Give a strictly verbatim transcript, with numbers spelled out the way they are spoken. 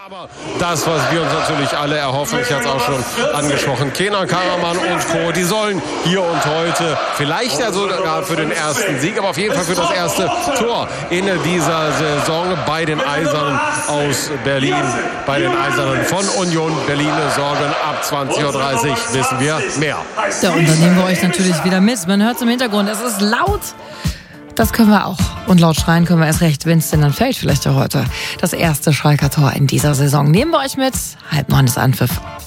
Aber das, was wir uns natürlich alle erhoffen, ich hatte es auch schon angesprochen, Kenan Karaman und Co., die sollen hier und heute vielleicht ja sogar für den ersten Sieg, aber auf jeden Fall für das erste Tor in dieser Saison bei den Eisernen aus Berlin, bei den Eisernen von Union Berlin sorgen. Ab zwanzig Uhr dreißig wissen wir mehr. Ja, und dann nehmen wir euch natürlich wieder mit. Man hört es im Hintergrund, es ist laut. Das können wir auch. Und laut schreien können wir erst recht, wenn es denn dann fällt, vielleicht auch heute. Das erste Schalker Tor in dieser Saison. Nehmen wir euch mit. Halb neun ist Anpfiff.